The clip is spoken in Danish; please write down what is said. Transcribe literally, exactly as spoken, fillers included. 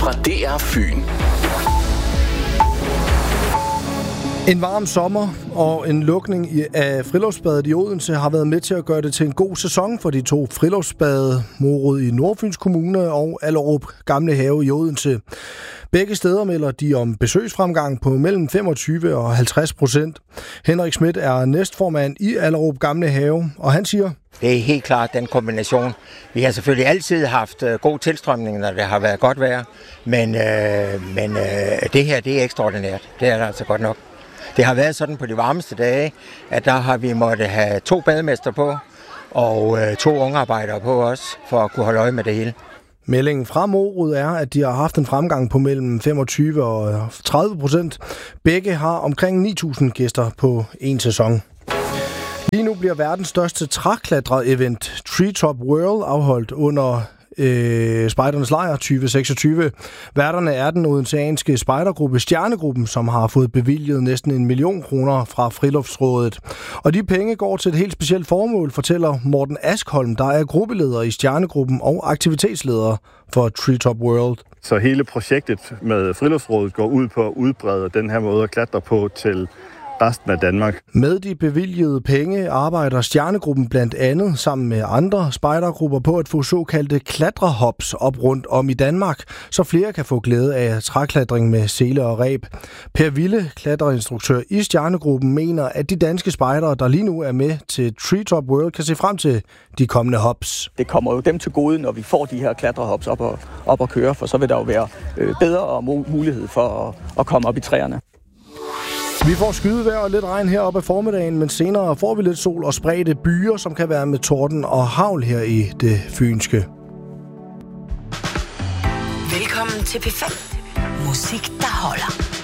fra D R Fyn. En varm sommer og en lukning af friluftsbadet i Odense har været med til at gøre det til en god sæson for de to friluftsbade, Morud i Nordfyns Kommune og Allerup Gamle Have i Odense. Begge steder melder de om besøgsfremgang på mellem femogtyve og halvtreds procent. Henrik Schmidt er næstformand i Allerup Gamle Have, og han siger: Det er helt klart den kombination. Vi har selvfølgelig altid haft god tilstrømning, når det har været godt vejr, men, øh, men øh, det her, det er ekstraordinært. Det er det altså godt nok. Det har været sådan på de varmeste dage, at der har vi måttet have to bademester på og øh, to ungarbejdere på også, for at kunne holde øje med det hele. Meldingen fra Morud er, at de har haft en fremgang på mellem femogtyve og tredive procent. Begge har omkring ni tusind gæster på en sæson. Lige nu bliver verdens største træklatre-event, Treetop World, afholdt under øh, Spejdernes Lejr tyve seksogtyve. Værterne er den odenseanske spejdergruppe Stjernegruppen, som har fået bevilget næsten en million kroner fra Friluftsrådet. Og de penge går til et helt specielt formål, fortæller Morten Askholm, der er gruppeleder i Stjernegruppen og aktivitetsleder for Treetop World. Så hele projektet med Friluftsrådet går ud på at udbrede den her måde at klatre på til resten af Danmark. Med de bevilgede penge arbejder Stjernegruppen blandt andet sammen med andre spejdergrupper på at få såkaldte klatrehops op rundt om i Danmark, så flere kan få glæde af træklatring med sele og reb. Per Ville, klatreinstruktør i Stjernegruppen, mener, at de danske spejdere, der lige nu er med til Treetop World, kan se frem til de kommende hops. Det kommer jo dem til gode, når vi får de her klatrehops op og, op og køre, for så vil der jo være øh, bedre mulighed for at, at komme op i træerne. Vi får skydevejr og lidt regn heroppe af formiddagen, men senere får vi lidt sol og spredte byer, som kan være med torden og hagl her i det fynske. Velkommen til P fem. Musik, der holder.